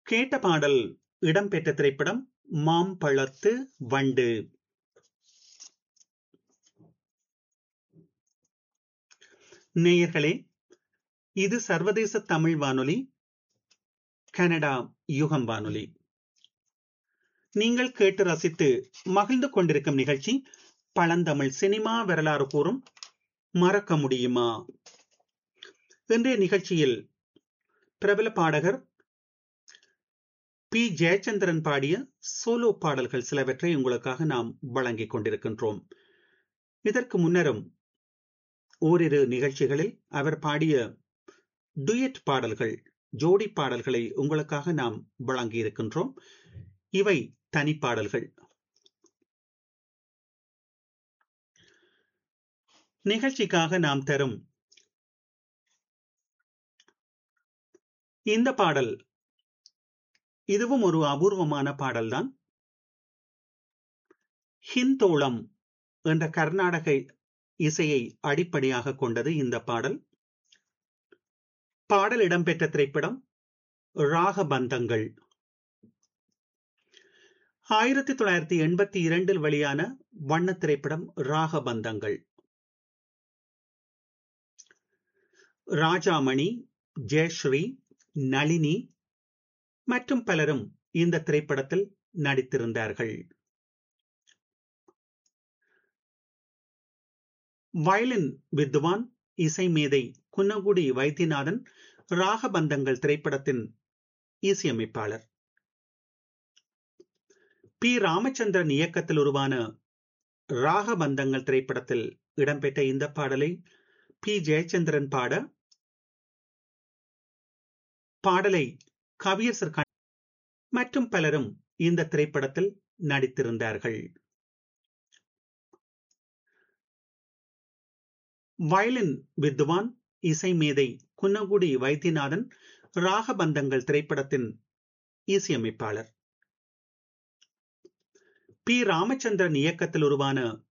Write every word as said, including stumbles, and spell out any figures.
கேட்ட பாடல் இடம்பெற்ற திரைப்படம் மாம்பழத்து வண்டு. நேயர்களே, இது சர்வதேச தமிழ் வானொலி, கனடா யுகம் வானொலி. நீங்கள் கேட்டு ரசித்து மகிழ்ந்து கொண்டிருக்கும் நிகழ்ச்சி பழந்தமிழ் சினிமா வரலாறு கூறும் மறக்க முடியுமா. இன்றைய நிகழ்ச்சியில் பிரபல பாடகர் பி ஜெயச்சந்திரன் பாடிய சோலோ பாடல்கள் சிலவற்றை உங்களுக்காக நாம் வழங்கிக் கொண்டிருக்கின்றோம். இதற்கு முன்னரும் ஓரிரு நிகழ்ச்சிகளில் அவர் பாடிய டுயட் பாடல்கள், ஜோடி பாடல்களை உங்களுக்காக நாம் வழங்கியிருக்கின்றோம். இவை தனிப்பாடல்கள். நிகழ்ச்சிக்காக நாம் தரும் இந்த பாடல் இதுவும் ஒரு அபூர்வமான பாடல்தான். ஹிந்தோளம் என்ற கர்நாடக இசையை அடிப்படையாக கொண்டது இந்த பாடல். பாடல் இடம்பெற்ற திரைப்படம் ராகபந்தங்கள். ஆயிரத்தி தொள்ளாயிரத்தி எண்பத்தி இரண்டில் வெளியான வண்ண திரைப்படம் ராகபந்தங்கள். ராஜாமணி, ஜெயஸ்ரீ, நளினி மற்றும் பலரும் இந்த திரைப்படத்தில் நடித்திருந்தார்கள். வயலின் வித்வான், இசை மேதை குன்னகுடி வைத்தியநாதன் ராகபந்தங்கள் திரைப்படத்தின் இசையமைப்பாளர். பி ராமச்சந்திரன் இயக்கத்தில் உருவான ராகபந்தங்கள் திரைப்படத்தில் இடம்பெற்ற இந்த பாடலை பி ஜெயச்சந்திரன் பாட, பாடலை கவியரசர் மற்றும் பலரும் இந்த திரைப்படத்தில் நடித்திருந்தார்கள். வயலின் வித்வான், இசை மேதை குன்னகுடி வைத்தியநாதன் ராகபந்தங்கள் திரைப்படத்தின் இசையமைப்பாளர். பி ராமச்சந்திரன் இயக்கத்தில் உருவான